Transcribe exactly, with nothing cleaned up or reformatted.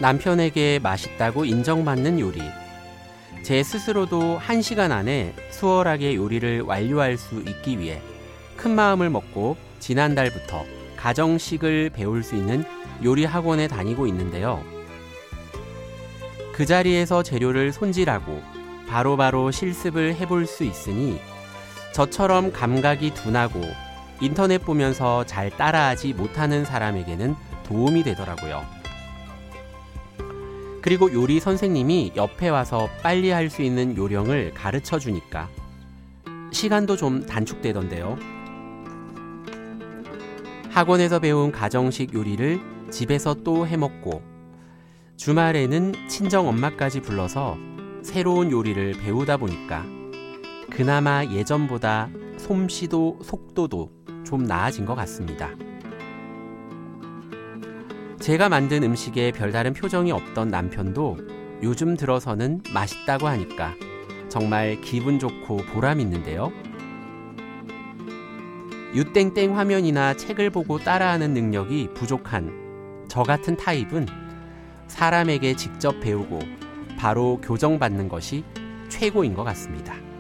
남편에게 맛있다고 인정받는 요리. 제 스스로도 한 시간 안에 수월하게 요리를 완료할 수 있기 위해 큰 마음을 먹고 지난달부터 가정식을 배울 수 있는 요리 학원에 다니고 있는데요. 그 자리에서 재료를 손질하고 바로바로 실습을 해볼 수 있으니 저처럼 감각이 둔하고 인터넷 보면서 잘 따라하지 못하는 사람에게는 도움이 되더라고요. 그리고 요리 선생님이 옆에 와서 빨리 할 수 있는 요령을 가르쳐 주니까 시간도 좀 단축되던데요. 학원에서 배운 가정식 요리를 집에서 또 해먹고 주말에는 친정 엄마까지 불러서 새로운 요리를 배우다 보니까 그나마 예전보다 솜씨도 속도도 좀 나아진 것 같습니다. 제가 만든 음식에 별다른 표정이 없던 남편도 요즘 들어서는 맛있다고 하니까 정말 기분 좋고 보람 있는데요. 유땡땡 화면이나 책을 보고 따라하는 능력이 부족한 저 같은 타입은 사람에게 직접 배우고 바로 교정받는 것이 최고인 것 같습니다.